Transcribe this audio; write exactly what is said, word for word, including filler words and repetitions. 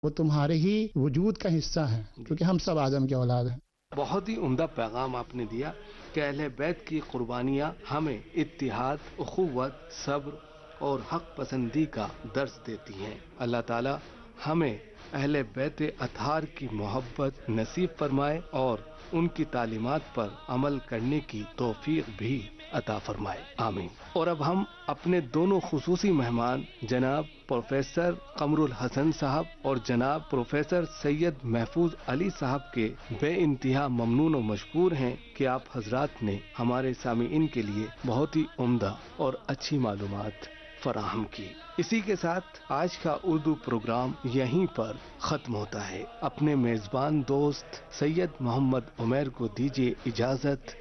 वो तुम्हारे ही वजूद का हिस्सा है, क्योंकि हम सब आदम के औलाद हैं। बहुत ही उम्दा पैगाम आपने दिया कि अहले बैत की कुर्बानियाँ हमें इत्तिहाद, उखुव्वत, सब्र और हक पसंदी का दर्स देती हैं। अल्लाह ताला हमें अहले बैत अतहार की मोहब्बत नसीब फरमाए और उनकी तालीमात पर अमल करने की तौफीक भी अता फरमाए, आमीन। और अब हम अपने दोनों खुसूसी मेहमान जनाब प्रोफेसर कमरुल हसन साहब और जनाब प्रोफेसर सैयद महफूज अली साहब के बे इंतहा ममनून और मशकूर हैं कि आप हजरात ने हमारे सामीईन के लिए बहुत ही उम्दा और अच्छी मालूमात फराहम की। इसी के साथ आज का उर्दू प्रोग्राम यहीं पर खत्म होता है। अपने मेजबान दोस्त सैयद मोहम्मद उमैर को दीजिए इजाजत।